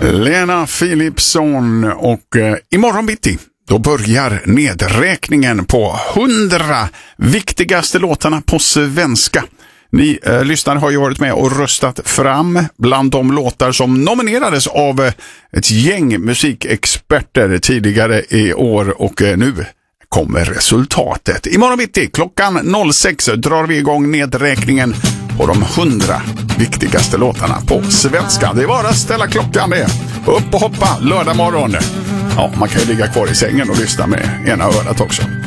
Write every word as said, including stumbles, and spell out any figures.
Lena Philipsson och eh, imorgon bitti då börjar nedräkningen på hundra viktigaste låtarna på svenska. Ni eh, lyssnare har ju varit med och röstat fram bland de låtar som nominerades av eh, ett gäng musikexperter tidigare i år och eh, nu kommer resultatet. Imorgon bitti klockan noll sex drar vi igång nedräkningen på de hundra viktigaste låtarna på svenska. Det är bara att ställa klockan det. Upp och hoppa lördag morgon. Ja, man kan ju ligga kvar i sängen och lyssna med ena örat också.